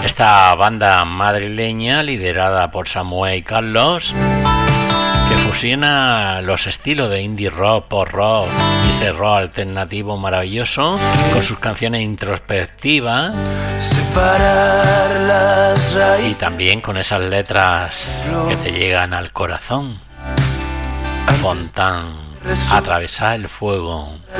Esta banda madrileña liderada por Samuel y Carlos, que fusiona los estilos de indie rock, pop rock y ese rock alternativo maravilloso con sus canciones introspectivas y también con esas letras que te llegan al corazón. Fontán, atravesar el fuego.